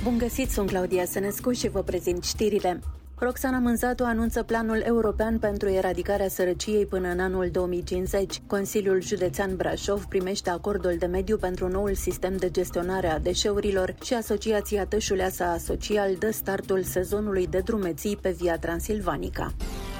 Bun găsit, sunt Claudia Sănescu și vă prezint știrile. Roxana Mânzatu anunță planul european pentru eradicarea sărăciei până în anul 2050. Consiliul Județean Brașov primește acordul de mediu pentru noul sistem de gestionare a deșeurilor și Asociația Tășuleasa Social dă startul sezonului de drumeții pe Via Transilvanica.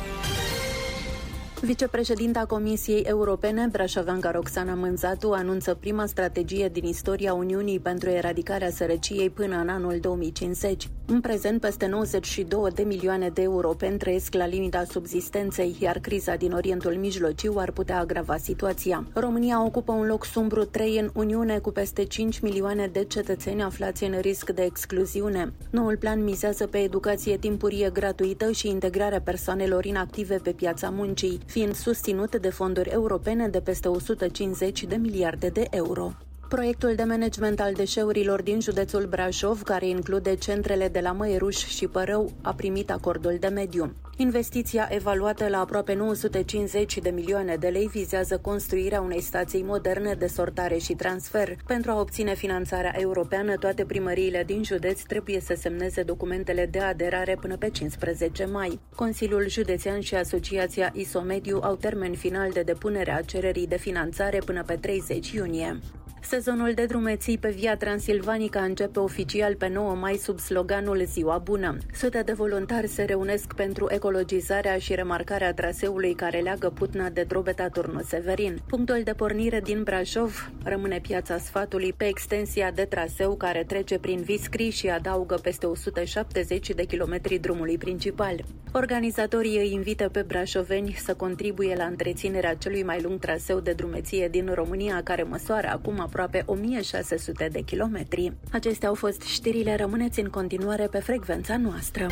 Vicepreședinta Comisiei Europene, brașoveanca Roxana Mânzatu, anunță prima strategie din istoria Uniunii pentru eradicarea sărăciei până în anul 2050. În prezent, peste 92 de milioane de europeni trăiesc la limita subzistenței, iar criza din Orientul Mijlociu ar putea agrava situația. România ocupă un loc sumbru 3 în Uniune, cu peste 5 milioane de cetățeni aflați în risc de excluziune. Noul plan mizează pe educație timpurie gratuită și integrarea persoanelor inactive pe piața muncii, fiind susținut de fonduri europene de peste 150 de miliarde de euro. Proiectul de management al deșeurilor din județul Brașov, care include centrele de la Măieruș și Părău, a primit acordul de mediu. Investiția, evaluată la aproape 950 de milioane de lei, vizează construirea unei stații moderne de sortare și transfer. Pentru a obține finanțarea europeană, toate primăriile din județ trebuie să semneze documentele de aderare până pe 15 mai. Consiliul Județean și Asociația ISOMediu au termen final de depunere a cererii de finanțare până pe 30 iunie. Sezonul de drumeții pe Via Transilvanica începe oficial pe 9 mai sub sloganul Ziua Bună. Sute de voluntari se reunesc pentru ecologizarea și remarcarea traseului care leagă Putna de Drobeta Turnu Severin. Punctul de pornire din Brașov rămâne Piața Sfatului pe extensia de traseu care trece prin Viscri și adaugă peste 170 de kilometri drumului principal. Organizatorii îi invită pe brașoveni să contribuie la întreținerea celui mai lung traseu de drumeție din România, care măsoară acum aproape 1600 de kilometri. Acestea au fost știrile, rămâneți în continuare pe frecvența noastră.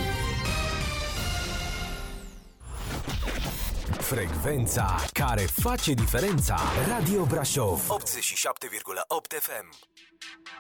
Frecvența care face diferența. Radio Brașov 87,8 FM.